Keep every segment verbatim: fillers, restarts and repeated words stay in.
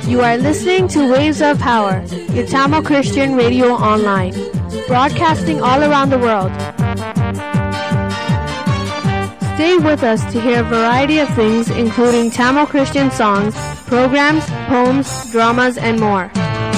You are listening to Waves of Power, your Tamil Christian radio online, broadcasting all around the world. Stay with us to hear a variety of things, including Tamil Christian songs, programs, poems, dramas, and more.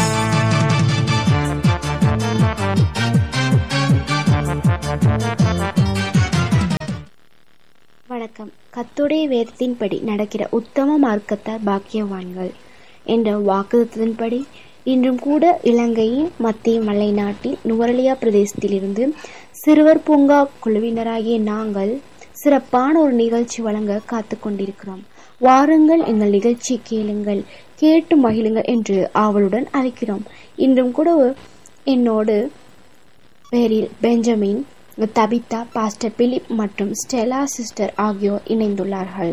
வணக்கம். கர்த்தருடைய வேதத்தின்படி நடக்கிற உத்தம மார்க்கத்தார் பாக்கியவான்கள் என்ற வாக்குத்தத்தின்படி இன்றும் கூட இலங்கையின் மத்திய மலை நாட்டில் நுவரெலியா பிரதேசத்திலிருந்து சிறுவர் பூங்கா குழுவினராகிய நாங்கள் சிறப்பான ஒரு நிகழ்ச்சி வழங்க காத்து கொண்டிருக்கிறோம். வாருங்கள், எங்கள் நிகழ்ச்சி கேளுங்கள், கேட்டு மகிழுங்கள் என்று ஆவலுடன் அழைக்கிறோம். இன்றும் கூட என்னோடு பேரில் பெஞ்சமின், தபிதா, பாஸ்டர் பிலிப் மற்றும் ஸ்டெலா சிஸ்டர் ஆகியோர் இணைந்துள்ளார்கள்.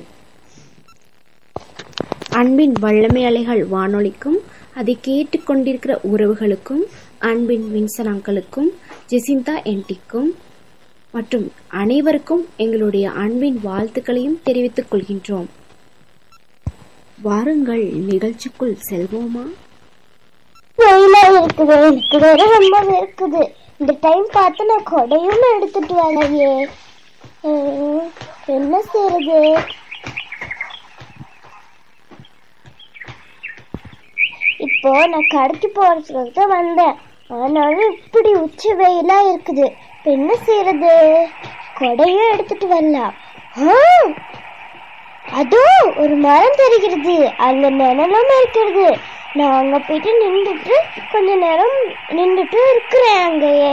அன்பின் வல்லமை அலைகள் வானொலிக்கும் அதை கேட்டுக்கொண்டிருக்கிற உறவுகளுக்கும், அன்பின் வின்சன் அங்கிளுக்கும், ஜெசிந்தா என்டிக்கும் மற்றும் அனைவருக்கும் எங்களுடைய அன்பின் வாழ்த்துக்களையும் தெரிவித்துக் கொள்கின்றோம். வாருங்கள், நிகழ்ச்சிக்குள் செல்வோமா? இருக்குது இருக்குது ரொம்ப இருக்குது. இந்த டைம் பார்த்து நான் கொடையும் எடுத்துட்டு வரலையே, என்ன செய்யறது? இப்போ நான் கடைக்கு போறதுக்காக தான் வந்தேன், ஆனாலும் இப்படி உச்சி வெயிலா இருக்குது. இப்போ என்ன செய்யறது? கொடையும் எடுத்துட்டு வரலாம். அதோ ஒரு மரம் தெரிகிறது, அங்க நிழலும் இருக்கிறது. நான் அங்க போயிட்டு நின்றுட்டு கொஞ்ச நேரம் நின்றுட்டு இருக்கிறேன் அங்கேயே.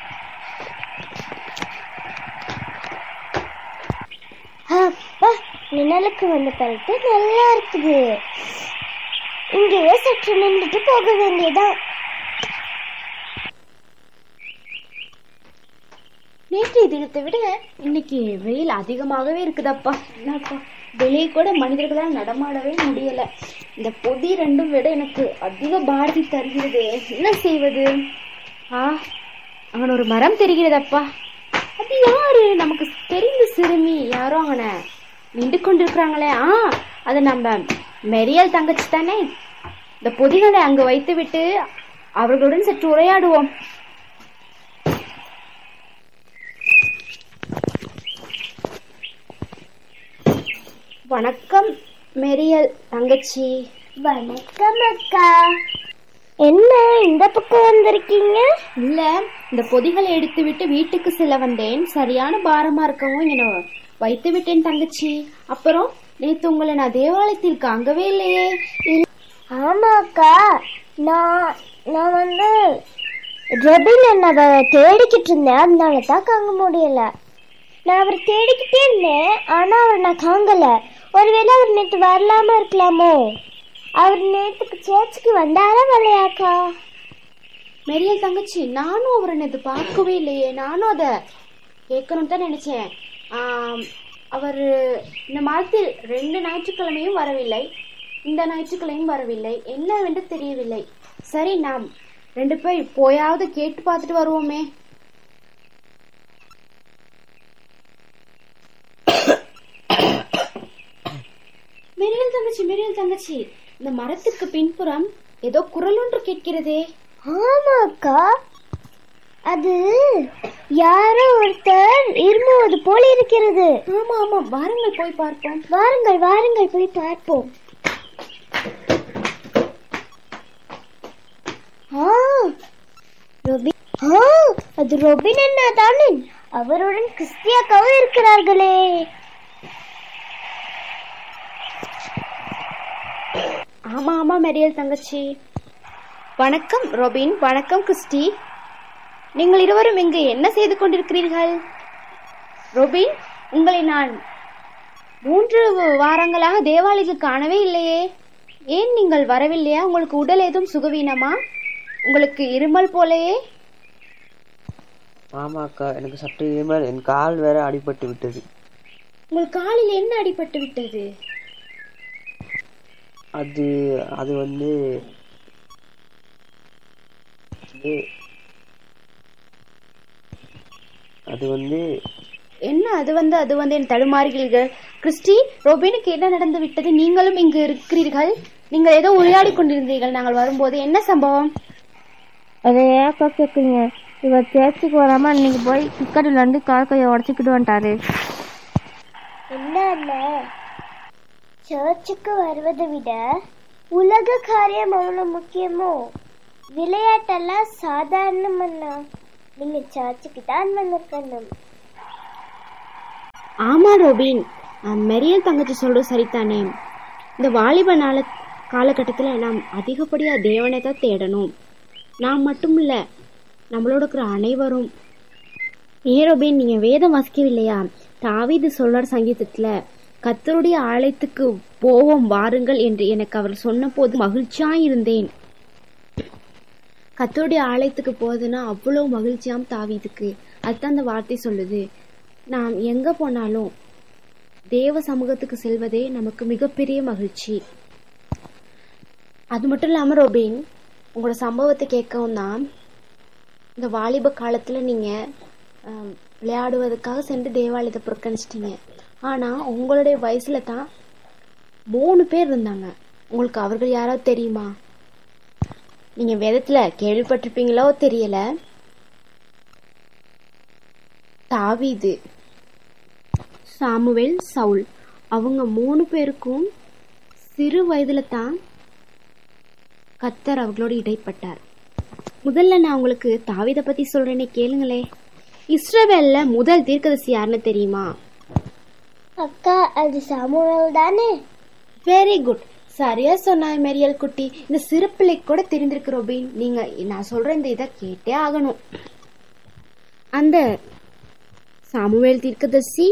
அப்பா, நிழலுக்கு வந்து பறித்து நல்லா இருக்குது. இங்கேயே சற்று நின்றுட்டு போக வேண்டியதான். நேற்றைய தினத்தை விட இன்னைக்கு வெயில் அதிகமாகவே இருக்குதப்பா. என்னப்பா, வெளியே கூட மனிதர்களால் நடமாடவே முடியல. இந்த பொதி ரெண்டும் விட எனக்கு அதிக பாரதி தருகிறது. என்ன செய்வது? ஆ, அவன் ஒரு மரம் தெரிகிறதப்பா. அது யாரு? நமக்கு தெரிந்த சிறுமி யாரோ அவனை நின்று கொண்டிருக்கிறாங்களே. ஆ, அது நம்ம மெரியல் தங்கச்சி தானே. இந்த பொதிகளை அங்கு வைத்து விட்டு அவர்களுடன் சற்று உரையாடுவோம். வணக்கம் மெரியல் தங்கச்சி. வணக்கம் அக்கா. என்ன இந்த பக்கம் வந்திருக்கீங்க? இல்ல, இந்த பொதிகளை எடுத்து விட்டு வீட்டுக்கு செல்ல வந்தேன். சரியான பாரமா இருக்கவும் இங்க வைத்து விட்டேன் தங்கச்சி. அப்புறம் நேத்து உங்களை நான் தேவாலயத்திற்கு அங்கவே இல்லையே. ஆமா அக்கா, நான் நான் வந்து ரெபின் என்னை தேடிக்கிட்டு இருந்தேன், அதனால தான் காங்க முடியல. நான் அவர் தேடிக்கிட்டே இருந்தேன், ஆனா அவர் நான் காங்கல. ஒருவேளை அவர் நேற்று வரலாம இருக்கலாமோ? அவர் நேற்றுக்கு சேர்ச்சுக்கு வந்தாரா வரலையாக்கா? மெரியல் தங்கச்சி, நானும் அவரை நேற்று பார்க்கவே இல்லையே. நானும் அதை கேட்கணும் தான் நினைச்சேன். அவர் இந்த மாதத்தில் ரெண்டு ஞாயிற்றுக்கிழமையும் வரவில்லை, இந்த ஞாயிற்றுக்கிழமையும் வரவில்லை. என்னவென்று தெரியவில்லை. சரி, நாம் ரெண்டு பேர் போயாவது கேட்டு பார்த்துட்டு வருவோமே. மெரியல் தங்கச்சி, மெரியல் தங்கச்சி, இந்த மரத்துக்கு பின்புறம் ஏதோ குரல் ஒன்று கேட்கிறதே. ஆமா அக்கா, அது யாரோ ஒருத்தர் இருமுவது போல இருக்கிறது. ஆமா ஆமா, வாருங்கள் போய் பார்ப்போம். வாருங்கள் வாருங்கள் போய் பார்ப்போம். அது ரொபின் அண்ணா தானே? அவருடன் கிறிஸ்டியாக்காவும் இருக்கிறார்களே. ஆமா ஆமா மெரியல் தங்கச்சி. வணக்கம் ரொபின். வணக்கம் கிறிஸ்டி. நீங்கள் இருவரும் இங்கு என்ன செய்து கொண்டிருக்கிறீர்கள்? ரொபின், உங்களை நான் மூன்று வாரங்களாக தேவாலயத்தில் காணவே இல்லையே. ஏன் நீங்கள் வரவில்லையா? உங்களுக்கு உடல் ஏதும் சுகவீனமா? உங்களுக்கு இருமல் போலையே. ஆமா அக்கா, எனக்கு சற்று இருமல். என் கால் வேற அடிபட்டு விட்டது. உங்கள் காலில் என்ன அடிபட்டு விட்டது? அது அது வந்து அது வந்து என்ன அது வந்து அது வந்து என் தடுமாறுகிறீர்கள்? கிறிஸ்டி, ரொபினுக்கு என்ன நடந்து விட்டது? நீங்களும் இங்கு இருக்கிறீர்கள். நீங்கள் ஏதோ உரையாடி கொண்டிருந்தீர்கள் நாங்கள் வரும்போது. என்ன சம்பவம்? அதை ஏக்கா கேட்குறீங்க? இவர் சேர்ச்சுக்கு வராமல் இன்னைக்கு போய் கிரிக்கெட் விளாண்டு கால் கையை உடச்சிக்கிட்டு வந்துட்டாரு. என்ன சர்ச்சுக்கு வருவதை விட உலக காரியம் அவ்வளோ முக்கியமோ? விளையாட்டெல்லாம் சாதாரணமண்ணா. நீங்க சர்ச்சுக்கு தான் வந்திருக்கணும். ஆமா ரோபின், மெரியல் தங்கச்சி சொல்றது சரிதானே. இந்த வாலிப நாள காலகட்டத்தில் நாம் அதிகப்படியாக தேவனை தான் தேடணும். நாம் மட்டும் இல்லை, நம்மளோட இருக்கிற அனைவரும். ஏன் ரோபின், நீங்க வேதம் வாசிக்கவில்லையா? தாவீது சொல்றார் சங்கீதத்துல, கர்த்தருடைய ஆலயத்துக்கு போவோம் வாருங்கள் என்று எனக்கு அவர் சொன்ன போது மகிழ்ச்சியா இருந்தேன். கர்த்தருடைய ஆலயத்துக்கு போகுதுன்னா அவ்வளோ மகிழ்ச்சியாம் தாவீதுக்கு. அதுதான் அந்த வார்த்தை சொல்லுது. நாம் எங்க போனாலும் தேவ சமூகத்துக்கு செல்வதே நமக்கு மிகப்பெரிய மகிழ்ச்சி. அது மட்டும் இல்லாம ரோபின், உங்களோட சம்பவத்தை கேட்கவும் தான், இந்த வாலிப காலத்துல நீங்க விளையாடுவதற்காக சென்று தேவாலயத்தை புறக்கணிச்சிட்டீங்க. ஆனா உங்களுடைய வயசுல தான் மூணு பேர் இருந்தாங்க. உங்களுக்கு அவர்கள் யாராவது தெரியுமா? நீங்க வேதத்துல கேள்விப்பட்டிருப்பீங்களோ தெரியல. தாவீது, சாமுவேல், சவுல், அவங்க மூணு பேருக்கும் சிறு வயதுல தான் கர்த்தர் அவர்களோடு இடைப்பட்டார். முதல்ல நான் உங்களுக்கு தாவீதை பத்தி சொல்றேனே, கேளுங்களே. இஸ்ரவேல்ல முதல் தீர்க்கதரிசி யாருன்னு தெரியுமா? அக்கா, அது சாமுவேல் தானே? வெரி குட், சரியா சொன்னாய் மெரியல் குட்டி. இந்த சிறு பிள்ளை கூட தெரிந்திருக்கு ரோபின். நீங்க நான் சொல்ற இந்த இதை கேட்டே ஆகணும். அந்த சாமுவேல் தீர்க்கதரிசி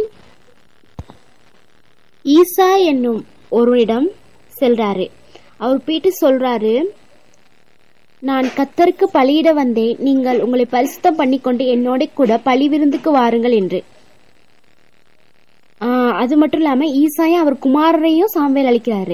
ஈசா என்னும் ஒருவரிடம் செல்றாரு. அவர் போயிட்டு சொல்றாரு, நான் கர்த்தருக்கு பலியிட வந்தேன், நீங்கள் உங்களை பரிசுத்தம் பண்ணிக்கொண்டு என்னோட கூட பலி விருந்துக்கு வாருங்கள் என்று. ஆஹ் அது மட்டும் இல்லாம ஈசாயும் அவர் குமாரரையும் சாமுவேல் அளிக்கிறாரு.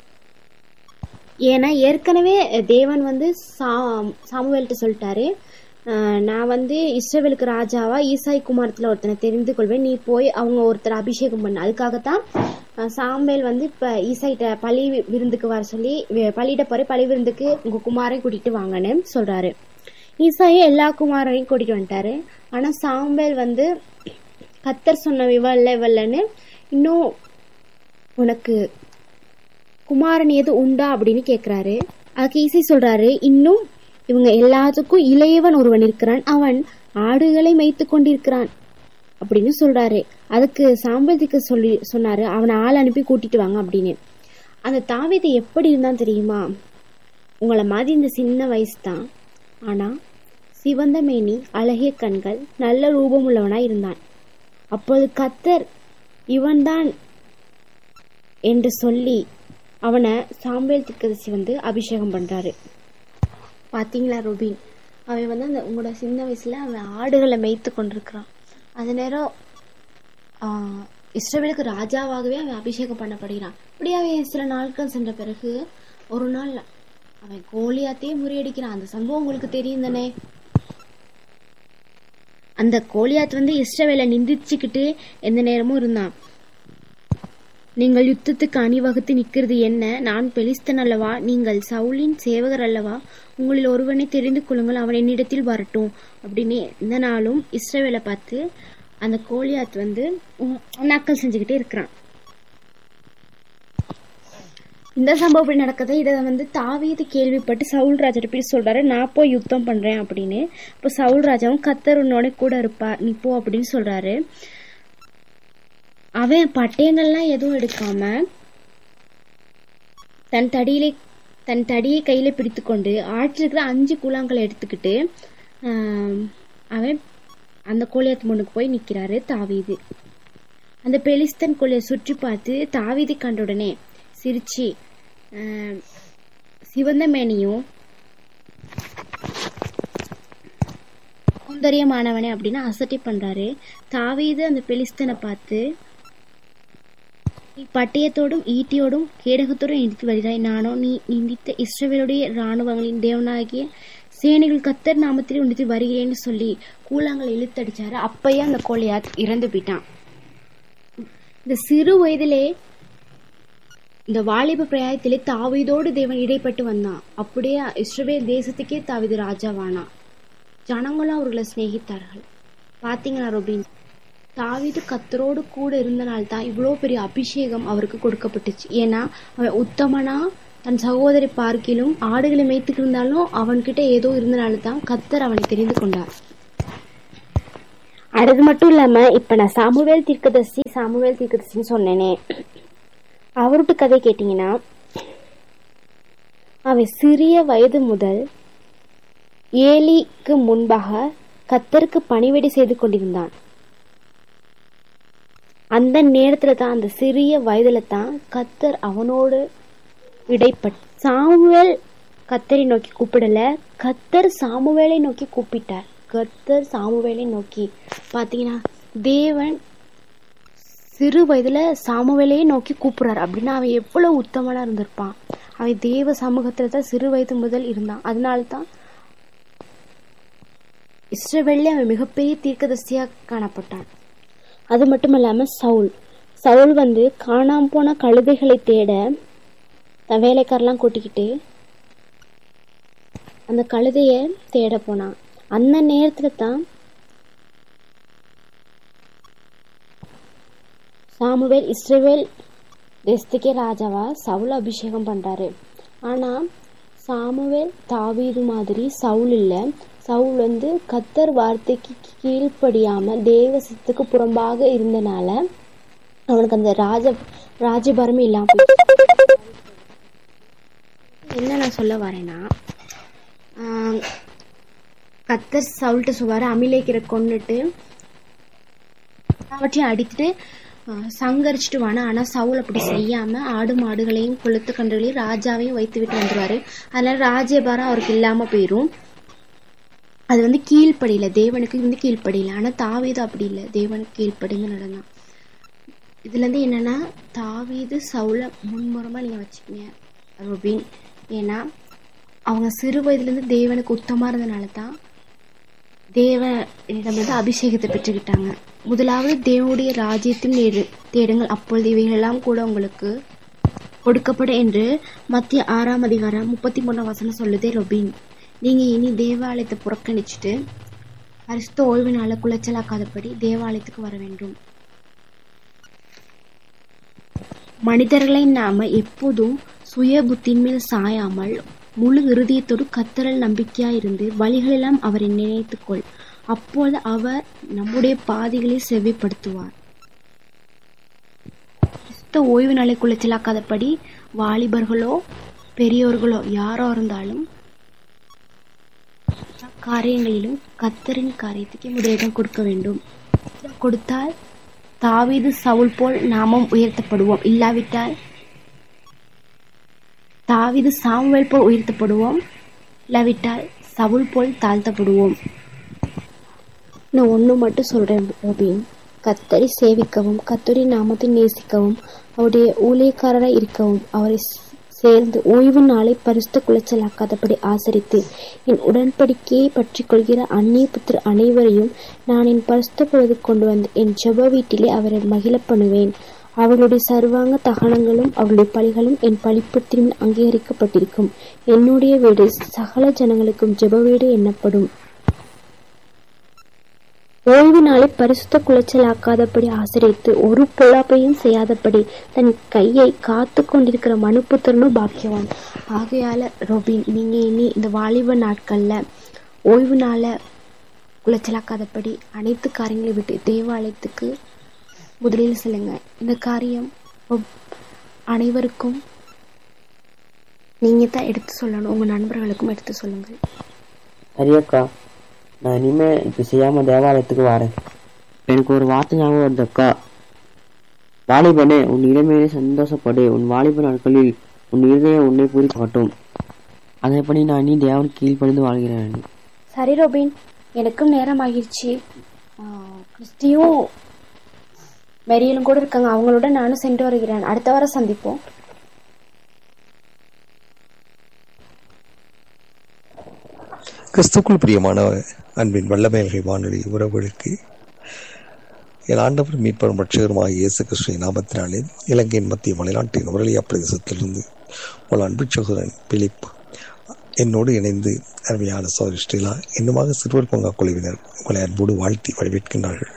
ஏன்னா ஏற்கனவே தேவன் வந்து சா சாமுவேல்கிட்ட சொல்லிட்டாரு, நான் வந்து இஸ்ரவேலுக்கு ராஜாவா ஈசாய் குமாரத்துல ஒருத்தனை தெரிந்து கொள்வேன், நீ போய் அவங்க ஒருத்தர் அபிஷேகம் பண்ண. அதுக்காகத்தான் சாமுவேல் வந்து இப்ப ஈசாயிட்ட பலி விருந்துக்கு வர சொல்லி, பலியிட போற பலி விருந்துக்கு உங்க குமாரை கூட்டிட்டு வாங்கன்னு சொல்றாரு. ஈசாயும் எல்லா குமாரையும் கூட்டிட்டு வந்துட்டாரு. ஆனா சாமுவேல் வந்து கர்த்தர் சொன்ன இவல்ல இவல்லன்னு, இன்னும் உனக்கு குமாரன் எது உண்டா அப்படின்னு கேக்குறாரு. அதுக்கு ஈசை சொல்றாரு, இன்னும் இவங்க எல்லாத்துக்கும் இளையவன் ஒருவன் இருக்கிறான், அவன் ஆடுகளை மேய்த்து கொண்டிருக்கிறான் அப்படின்னு சொல்றாரு. அதுக்கு சாம்பலுக்கு சொல்லி சொன்னாரு, அவனை ஆள் அனுப்பி கூட்டிட்டு வாங்க அப்படின்னு. அந்த தாவீது எப்படி இருந்தான் தெரியுமா? உங்களை மாதிரி இந்த சின்ன வயசு தான், ஆனா சிவந்த மேனி, அழகிய கண்கள், நல்ல ரூபம் உள்ளவனா இருந்தான். அப்போது கர்த்தர் இவன்தான் என்று சொல்லி அவனை சாமுவேல் தீர்க்கதரிசி வந்து அபிஷேகம் பண்றாரு. பாத்தீங்களா ரோபின், அவன் வந்து அந்த உங்களோட சின்ன வயசுல அவன் ஆடுகளை மேய்த்து கொண்டிருக்கிறான். அது நேரம் ஆஹ் இஸ்ரவேலுக்கு ராஜாவாகவே அவன் அபிஷேகம் பண்ணப்படுகிறான். இப்படியே அவன் சில நாட்கள் சென்ற பிறகு ஒரு நாள் அவன் கோலியாத்தையே முறியடிக்கிறான். அந்த சம்பவம் உங்களுக்கு தெரியும் தானே? அந்த கோலியாத் வந்து இஸ்ரவேலை நிந்திச்சுக்கிட்டு எந்த நேரமும் இருந்தான். நீங்கள் யுத்தத்துக்கு அணிவகுத்து நிற்கிறது என்ன? நான் பெலிஸ்தன் அல்லவா? நீங்கள் சவுலின் சேவகர் அல்லவா? உங்களில் ஒருவனை தெரிந்து கொள்ளுங்கள், அவன் என்னிடத்தில் வரட்டும் அப்படின்னு இந்த நாளும் இஸ்ரவேலை பார்த்து அந்த கோலியாத் வந்து நக்கல் செஞ்சுக்கிட்டே இருக்கிறான். இந்த சம்பவம் இப்படி நடக்குது. இதை வந்து தாவீது கேள்விப்பட்டு சவுல் ராஜா போய் சொல்றாரு, நான் போய் யுத்தம் பண்றேன் அப்படின்னு. இப்போ சவுல் ராஜாவும் கர்த்தர் உன்னோட கூட இருப்பார், நீ போ அப்படின்னு சொல்றாரு. அவன் பட்டயங்கள்லாம் எதுவும் எடுக்காம தன் தடியிலே தன் தடியை கையில பிடித்து கொண்டு ஆற்றில் இருக்கிற அஞ்சு கூழாங்களை எடுத்துக்கிட்டு ஆஹ் அவன் அந்த கோலியாத் முன்னுக்கு போய் நிக்கிறாரு தாவீது. அந்த பெலிஸ்தன் கோலியை சுற்றி பார்த்து தாவீது கண்ட உடனே சிரிச்சு, சிவந்த மேனியும் சௌந்தரியமானவனே அப்படின்னு அசட்டை பண்றாரு. தாவீது அந்த பெலிஸ்தனை பார்த்து, நீ பட்டயத்தோடும் ஈட்டியோடும் கேடகத்தோடும் நிறுத்தி வருகிறாய், நானோ நீ நிந்தித்த இஸ்ரவேலுடைய இராணுவங்களின் தேவனாகிய சேனைகள் கர்த்தர் நாமத்திலே உன்னித்து வருகிறேன்னு சொல்லி கூழாங்களை இழுத்தடிச்சாரு. அப்பயே அந்த கோலியாத் இறந்து போயிட்டான். இந்த சிறு வயதிலே இந்த வாலிப பிராயத்திலே தாவீதோடு தேவன் இடைப்பட்டு வந்தான். அப்படியே இஸ்ரவேல் தேசத்துக்கே தாவீது ராஜாவானான். ஜனங்களும் அவர்களை சிநேகித்தார்கள். பாத்தீங்களா ரோபின், தாவீது கர்த்தரோடு கூட இருந்தனால்தான் இவ்வளோ பெரிய அபிஷேகம் அவருக்கு கொடுக்கப்பட்டுச்சு. ஏன்னா அவன் உத்தமனா தன் சகோதரி பார்க்கிலும் ஆடுகளை மேய்த்துக்கு இருந்தாலும் அவன்கிட்ட ஏதோ இருந்தனால தான் கர்த்தர் அவனை தெரிந்து கொண்டார். அது மட்டும் இல்லாம இப்ப நான் சாமுவேல் தீர்க்கதரிசி சாமுவேல் தீர்க்கதரிசின்னு சொன்னேனே, அவருட்டு கதை கேட்டீங்கன்னா அவன் சிறிய வயது முதல் ஏலிக்கு முன்பாக கர்த்தருக்கு பணிவிடை செய்து கொண்டிருந்தான். அந்த நேரத்துல தான், அந்த சிறிய வயதுல தான் கர்த்தர் அவனோடு இடைப்பட்டு சாமுவேல் கர்த்தரை நோக்கி கூப்பிடல, கர்த்தர் சாமுவேலை நோக்கி கூப்பிட்டார். கர்த்தர் சாமுவேலை நோக்கி பாத்தீங்கன்னா தேவன் சிறு வயதுல சாமுவேலையே நோக்கி கூப்பிடுறாரு. அப்படின்னா அவன் எவ்வளவு உத்தமனா இருந்திருப்பான். அவன் தேவ சமூகத்துல தான் சிறு வயது முதல் இருந்தான். அதனால்தான் இஸ்ரவேல்ல அவன் மிகப்பெரிய தீர்க்கதரிசியா காணப்பட்டான். அது மட்டும் இல்லாம சவுல் சவுல் வந்து காணாம போன கழுதைகளை தேட தன் வேலைக்காரெல்லாம் கூட்டிக்கிட்டு அந்த கழுதைய தேட போனான். அந்த நேரத்துல தான் சாமுவேல் இஸ்ரவேல் தேசத்துக்கே ராஜாவா சவுல் அபிஷேகம் பண்றாரு. ஆனா சாமுவேல் தாவீது மாதிரி சவுல் இல்ல. சவுல் வந்து கர்த்தர் வார்த்தைக்கு கீழ்ப்படியாம தேவசத்துக்கு புறம்பாக இருந்தனால அவனுக்கு அந்த ராஜ ராஜபாரமே இல்லாம போயிடுச்சு. என்ன நான் சொல்ல வரேன்னா, ஆஹ் கர்த்தர் சவுல்கிட்ட சொல்வாரு, அமிலேக்கரை கொன்னுட்டு அவற்றையும் அடித்துட்டு சங்கரிச்சுட்டு வானா. ஆனா சவுல் அப்படி செய்யாம ஆடு மாடுகளையும் கொளுத்து கன்றுகளையும் ராஜாவையும் வைத்து விட்டு வந்துருவாரு. அதனால ராஜ்யபாரம் அவருக்கு இல்லாம போயிரும். அது வந்து கீழ்ப்படியில, தேவனுக்கு வந்து கீழ்ப்படியில. ஆனா தாவீது அப்படி இல்லை, தேவனுக்கு கீழ்ப்படிந்து நடந்தான். இதுல இருந்து என்னன்னா, தாவீது சவுல முன்முறமா நீங்க வச்சுக்கீங்க ரோபின். ஏன்னா அவங்க சிறு வயதுல இருந்து தேவனுக்கு உத்தமா இருந்தனால தான் தேவனிடம் வந்து அபிஷேகத்தை பெற்றுக்கிட்டாங்க. முதலாவது தேவனுடைய ராஜ்யத்தின் தேடுங்கள், அப்பொழுது இவைகளெல்லாம் கூட உங்களுக்கு கொடுக்கப்படும் என்று மத்திய ஆறாம் அதிகாரம் முப்பத்தி மூணாம் வசனம் சொல்லுதே ரோபின். நீங்க இனி தேவாலயத்தை புறக்கணிச்சுட்டு பரிசுத்த ஓய்வு நாள குலைச்சலாக்காதபடி தேவாலயத்துக்கு வர வேண்டும். மனிதர்களை நாம எப்போதும் சுய புத்தின் மேல் சாயாமல் முழு இருதயத்தோடு கர்த்தரில் நம்பிக்கையா இருந்து வழிகளெல்லாம் அவரை நினைத்துக்கொள். அப்போது அவர் நம்முடைய பாதைகளை செவ்விப்படுத்துவார். ஓய்வு நாளை குலைச்சலாக்காதபடி வாலிபர்களோ பெரியோர்களோ யாரோ இருந்தாலும் காரியங்களிலும் கர்த்தரின் காரியத்துக்கு முதலிடம் கொடுக்க வேண்டும். கொடுத்தால் தாவீது சவுல் போல் நாமும் உயர்த்தப்படுவோம். இல்லாவிட்டால் தாவீது சாமுவேல் போல் உயர்த்தப்படுவோம். இல்லாவிட்டால் சவுல் போல் தாழ்த்தப்படுவோம். நான் ஒண்ணு மட்டும் சொல்றேன் ரோபின், கர்த்தரை சேவிக்கவும் கர்த்தரின் நாமத்தை நேசிக்கவும் அவருடைய ஊழியக்காரராய் இருக்கவும் அவரை சேர்ந்து ஓய்வு நாளை பரிசுத்த குலைச்சலாக்காதபடி ஆசரித்து என் உடன்படிக்கையை பற்றி கொள்கிற அந்நிய புத்திர அனைவரையும் நான் என் பரிசுத்த பொழுது கொண்டு வந்து என் ஜெப வீட்டிலே அவரை மகிழ பண்ணுவேன். அவர்களுடைய சர்வாங்க தகனங்களும் அவருடைய பலிகளும் என் பலிப்பத்திலும் அங்கீகரிக்கப்பட்டிருக்கும். என்னுடைய வீடு சகல ஜனங்களுக்கும் ஜெப வீடு எண்ணப்படும். ஓய்வு நாளை பரிசுத்த குலைச்சலாக்காதபடி ஆசிரியத்து ஒரு பொல்லாப்பையும் செய்யாதபடி தன் கையை காத்து கொண்டிருக்கிற மனுப்புத்திரனும் பாக்கியவான். ஆகையால ரோபின், நீங்க இனி இந்த வாலிப நாட்கள்ல ஓய்வு நாள குலைச்சலாக்காதபடி அனைத்து காரியங்களை விட்டு தேவாலயத்துக்கு முதலில் செல்லுங்க. இந்த காரியம் அனைவருக்கும் நீங்க தான் எடுத்து சொல்லணும், உங்க நண்பர்களுக்கும் எடுத்து சொல்லுங்கள். சரியக்கா, நான் இனிமே இப்ப செய்யாம தேவாலயத்துக்கு வரேன். எனக்கு ஒரு வார்த்தை ஞாபகம் வருதுக்கா. வாலிபனே, உன் இளமையிலே சந்தோஷப்படு, உன் வாலிப நாட்களில் உன் இருதயம் உன்னை பூரிக்கட்டும். அதேபடி நான் இனி தேவன் கீழ்ப்படிந்து வாழ்கிறேன். சரி ரோபின், எனக்கும் நேரம் ஆகிடுச்சு. கிறிஸ்டியும் மெரியலும் கூட இருக்காங்க, அவங்களோட நானும் சென்று வருகிறேன். அடுத்த வாரம் சந்திப்போம். கிறிஸ்துக்குள் பிரியமான அன்பின் வல்லமைகள் வானொலி உறவுகளுக்கு என் ஆண்டவர் மீட்பரும் ரட்சகருமாக இயேசு கிறிஸ்துவின் நாமத்தினாலே இலங்கையின் மத்திய மலைநாட்டின் உரளியா பிரதேசத்திலிருந்து உங்கள் அன்பு சகோதரன் பிலிப் என்னோடு இணைந்து அருமையான சகோதரி ஸ்ரீலா இன்னுமாக சிறுவர் பூங்கா குழுவினர் உங்களை அன்போடு வாழ்த்தி வரவேற்கின்றார்கள்.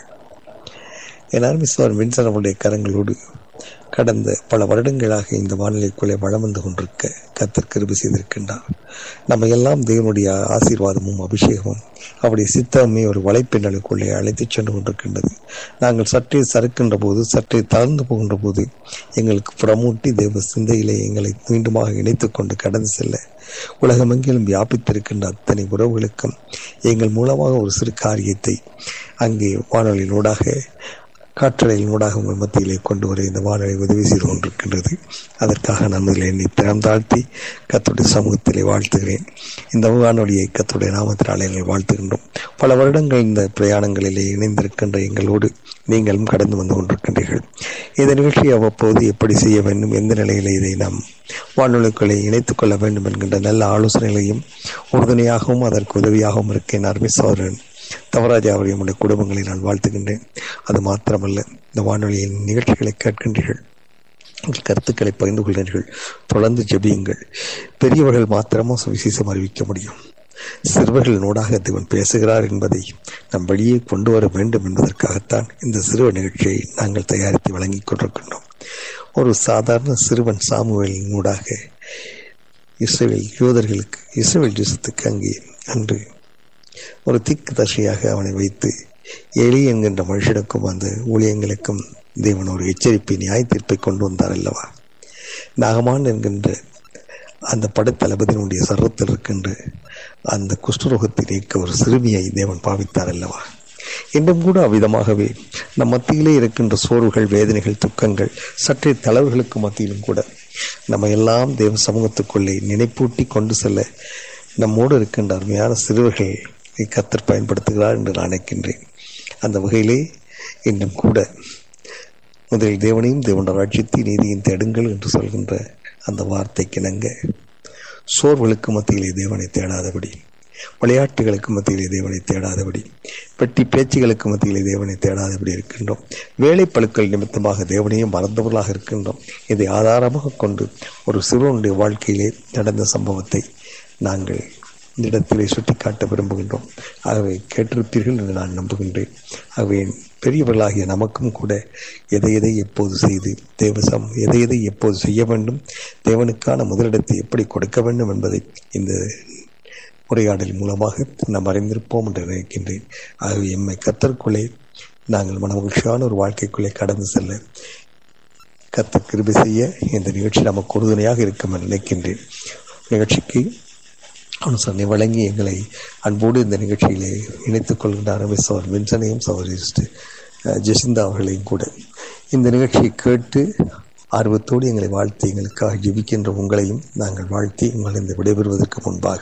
என் அருமை சகோதரன் வின்சன் அவருடைய கரங்களோடு கடந்த பல வருடங்களாக இந்த வானிலைக்குள்ளே வளம் வந்து கொண்டிருக்க கர்த்தர் கிருபை செய்திருக்கின்றார். நம்ம எல்லாம் தேவனுடைய ஆசீர்வாதமும் அபிஷேகமும் அவருடைய சித்தமே ஒரு வலைப்பின்னலுக்குள்ளே அழைத்து சென்று கொண்டிருக்கின்றது. நாங்கள் சற்றே சறுக்கின்ற போது சற்றே தளர்ந்து போகின்ற போது எங்களுக்கு புறமூட்டி தேவ சிந்தையிலே எங்களை மீண்டுமாக இணைத்து கொண்டு கடந்து செல்ல உலகமெங்கிலும் வியாபித்திருக்கின்ற அத்தனை உறவுகளுக்கும் எங்கள் மூலமாக ஒரு சிறு காரியத்தை அங்கே வானொலியினூடாக காற்றலையினூடாக உங்கள் மத்தியிலே கொண்டு வர இந்த வானொலி உதவி செய்து கொண்டிருக்கின்றது. அதற்காக நான் முதலில் என்னை திறம் தாழ்த்தி கர்த்தருடைய சமூகத்திலே வாழ்த்துகிறேன். இந்த வானொலியை கர்த்தருடைய நாமத்தினாலே எங்கள் வாழ்த்துகின்றோம். பல வருடங்கள் இந்த பிரயாணங்களிலே இணைந்திருக்கின்ற எங்களோடு நீங்களும் கடந்து வந்து கொண்டிருக்கின்றீர்கள். இந்த நிகழ்ச்சியை அவ்வப்போது எப்படி செய்ய வேண்டும், எந்த நிலையில் இதை நாம் வானொலிகளை இணைத்துக் கொள்ள வேண்டும் என்கின்ற நல்ல ஆலோசனைகளையும் உறுதுணையாகவும் அதற்கு உதவியாகவும் இருக்க என் அருமை சகோதரன் தவராஜா அவரை நம்முடைய குடும்பங்களை நான் வாழ்த்துகின்றேன். அது மாத்திரமல்ல, இந்த வானொலியின் நிகழ்ச்சிகளை கேட்கின்றீர்கள், உங்கள் கருத்துக்களை பகிர்ந்து கொள்கிறீர்கள், தொடர்ந்து ஜெபியுங்கள். பெரியவர்கள் மாத்திரமா சுவிசேஷம் அறிவிக்க முடியும். சிறுவர்கள் நூடாக தேவன் பேசுகிறார் என்பதை நம் வழியே கொண்டு வர வேண்டும் என்பதற்காகத்தான் இந்த சிறுவர் நிகழ்ச்சியை நாங்கள் தயாரித்து வழங்கிக் கொண்டிருக்கின்றோம். ஒரு சாதாரண சிறுவன் சாமுவேலின் நூடாக இஸ்ரவேல் யூதர்களுக்கு இஸ்ரவேல் தேசத்துக்கு அங்கே அன்று ஒரு திக்கு தர்ஷியாக அவனை வைத்து எலி என்கின்ற மனுஷனுக்கும் அந்த ஊழியங்களுக்கும் தேவன் ஒரு எச்சரிப்பை நியாய தீர்ப்பை கொண்டு வந்தார் அல்லவா. நாகமான் என்கின்ற அந்த படைத்தளபதியினுடைய சர்வத்தில் இருக்கின்ற அந்த குஷ்டரோகத்தை நீக்க ஒரு சிறுமியை தேவன் பாவித்தார் அல்லவா. இன்றும் கூட அவ்விதமாகவே நம் மத்தியிலே இருக்கின்ற சோர்வுகள், வேதனைகள், துக்கங்கள், சற்றே தளவுகளுக்கு மத்தியிலும் கூட நம்ம எல்லாம் தேவ சமூகத்துக்குள்ளே நினைப்பூட்டி கொண்டு செல்ல நம்மோடு இருக்கின்ற அருமையான சிறுவர்கள் கர்த்தர் பயன்படுத்துகிறார் என்று நான் நினைக்கின்றேன். அந்த வகையிலே இன்னும் கூட முதலில் தேவனையும் தேவனுடைய ராஜ்யத்தை நீதியின் தேடுங்கள் என்று சொல்கின்ற அந்த வார்த்தைக்கு இணங்க சோர்வுகளுக்கு மத்தியிலே தேவனை தேடாதபடி, விளையாட்டுகளுக்கு மத்தியிலே தேவனை தேடாதபடி, பெட்டி பேச்சுகளுக்கு மத்தியிலே தேவனை தேடாதபடி இருக்கின்றோம். வேலைப்பழுக்கள் நிமித்தமாக தேவனையும் மறந்தவர்களாக இருக்கின்றோம். இதை ஆதாரமாக கொண்டு ஒரு சிறுவனுடைய வாழ்க்கையிலே நடந்த சம்பவத்தை நாங்கள் இந்த இடத்திலே சுட்டிக்காட்ட விரும்புகின்றோம். ஆகவே கேட்டிருப்பீர்கள் என்று நான் நம்புகின்றேன். ஆகவே பெரியவர்களாகிய நமக்கும் கூட எதை எதை எப்போது செய்து தேவசம் எதை எதை எப்போது செய்ய வேண்டும், தேவனுக்கான முதலிடத்தை எப்படி கொடுக்க வேண்டும் என்பதை இந்த உரையாடல் மூலமாக நாம் அறிந்திருப்போம் என்று நினைக்கின்றேன். ஆகவே எம்மை கர்த்தருக்குள்ளே நாங்கள் மனமகிழ்ச்சியான ஒரு வாழ்க்கைக்குள்ளே கடந்து செல்ல கர்த்தர் கிருபை செய்ய இந்த நிகழ்ச்சி நமக்கு உறுதுணையாக இருக்கும் என்று நினைக்கின்றேன். நிகழ்ச்சிக்கு அனுசரணை வழங்கி எங்களை அன்போடு இந்த நிகழ்ச்சியிலே இணைத்துக் கொள்கின்ற அரபி சகோதரர் வின்சனையும் சகோதரி ஜெசிந்தா அவர்களையும் கூட இந்த நிகழ்ச்சியை கேட்டு ஆர்வத்தோடு எங்களை வாழ்த்தி எங்களுக்காக ஜெபிக்கின்ற உங்களையும் நாங்கள் வாழ்த்தி உங்களை இந்த விடைபெறுவதற்கு முன்பாக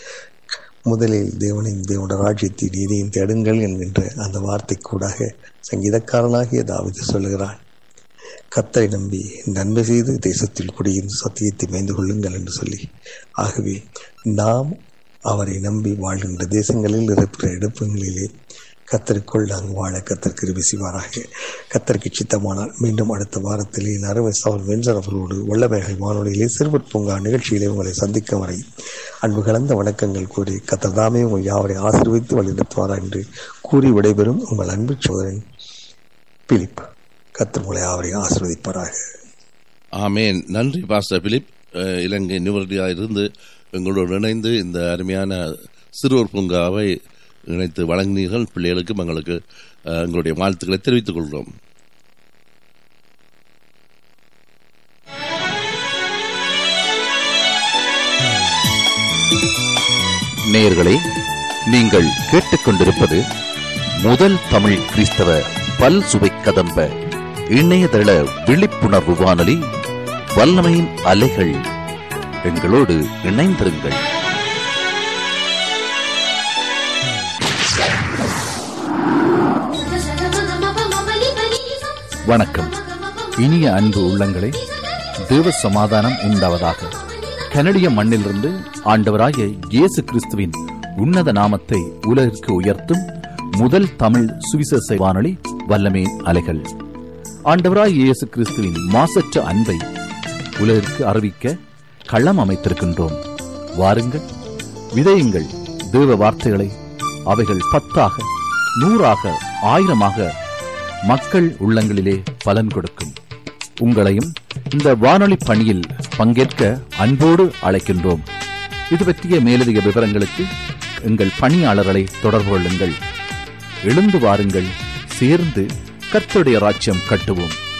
முதலில் தேவனையும் தேவனுடைய ராஜ்யத்தை நீதியும் தேடுங்கள் என்கின்ற அந்த வார்த்தை கூடாக சங்கீதக்காரனாகிய தாவீது சொல்லுகிறான், கர்த்தரை நம்பி நன்மை செய்து தேசத்தில் குடியிருந்து சத்தியத்தை மேய்ந்து கொள்ளுங்கள் என்று சொல்லி. ஆகவே நாம் அவரை நம்பி வாழ்கின்ற தேசங்களில் இருக்கிற இடப்பங்களிலே கர்த்தருக்குள் நாங்கள் வாழ கர்த்தர் கிருபை செய்வாராக. கர்த்தருக்கு சித்தமானால் மீண்டும் அடுத்த வாரத்திலே நரவை சவுல் வெஞ்சர் அவர்களோடு வல்லமைகள் வானொலியிலே சிறுவர் பூங்கா நிகழ்ச்சியிலே உங்களை சந்திக்கும் வரை அன்பு கலந்த வணக்கங்கள் கூறி கர்த்தர் தாமே உங்கள் யாவரை ஆசீர்வதித்து வழிநடத்துவாரா என்று கூறி விடைபெறும் உங்கள் அன்பு சோதரன் பிலிப். கர்த்தர் உங்களை யாவரை ஆசீர்வதிப்பாராக. ஆமேன். நன்றி பாஸ்டர் பிலிப். இலங்கை நிவர்த்தியாக இருந்து எங்களோடு இணைந்து இந்த அருமையான சிறுவர் பூங்காவை இணைத்து வழங்கினீர்கள். பிள்ளைகளுக்கும் எங்களுக்கு எங்களுடைய வாழ்த்துக்களை தெரிவித்துக் கொள்கிறோம். நேயர்களே, நீங்கள் கேட்டுக்கொண்டிருப்பது முதல் தமிழ் கிறிஸ்தவ பல் சுவை கதம்ப இணையதள விழிப்புணர்வு வானொலி வல்லமையின் அலைகள். எங்களோடு இணைந்திருங்கள். வணக்கம். இனிய அன்பு உள்ளங்களே, தேவ சமாதானம் உண்டாவதாக. கனடிய மண்ணிலிருந்து ஆண்டவராகிய இயேசு கிறிஸ்துவின் உன்னத நாமத்தை உலகிற்கு உயர்த்தும் முதல் தமிழ் சுவிசேஷ வானொலி வல்லமையின் அலைகள். ஆண்டவராய் இயேசு கிறிஸ்துவின் மாசற்ற அன்பை உலகிற்கு அறிவிக்க களம் அமைத்திருக்கின்றோம். வாருங்கள், விதையுங்கள் தேவ வார்த்தைகளை. அவைகள் பத்தாக, நூறாக, ஆயிரமாக மக்கள் உள்ளங்களிலே பலன் கொடுக்கும். உங்களையும் இந்த வானொலி பணியில் பங்கேற்க அன்போடு அழைக்கின்றோம். இது பற்றிய மேலதிக விவரங்களுக்கு எங்கள் பணியாளர்களை தொடர்பு கொள்ளுங்கள். எழுந்து வாருங்கள், சேர்ந்து கர்த்தருடைய ராஜ்யம் கட்டுவோம்.